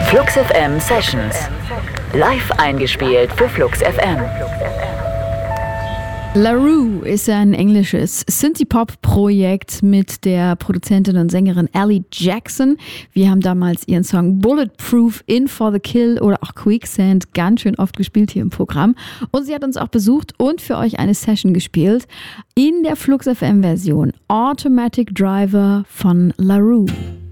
Flux FM Sessions. Live eingespielt für Flux FM. La Rue ist ein englisches Synthie-Pop-Projekt mit der Produzentin und Sängerin Ellie Jackson. Wir haben damals ihren Song Bulletproof, In for the Kill oder auch Quicksand ganz schön oft gespielt hier im Programm. Und sie hat uns auch besucht und für euch eine Session gespielt in der Flux FM-Version Automatic Driver von La Rue.